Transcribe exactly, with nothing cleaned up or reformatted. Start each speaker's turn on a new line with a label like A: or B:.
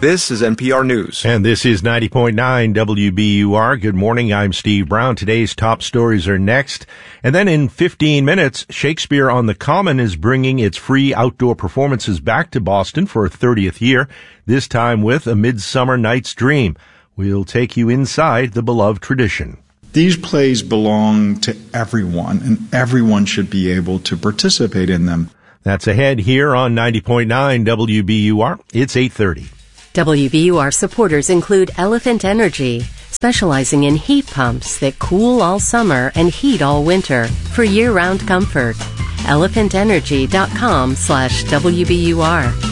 A: This is N P R News.
B: And this is ninety point nine W B U R. Good morning, I'm Steve Brown. Today's top stories are next. And then in fifteen minutes, Shakespeare on the Common is bringing its free outdoor performances back to Boston for a thirtieth year, this time with A Midsummer Night's Dream. We'll take you inside the beloved tradition.
C: These plays belong to everyone, and everyone should be able to participate in them.
B: That's ahead here on ninety point nine W B U R. It's eight thirty.
D: W B U R supporters include Elephant Energy, specializing in heat pumps that cool all summer and heat all winter for year-round comfort. elephant energy dot com slash W B U R.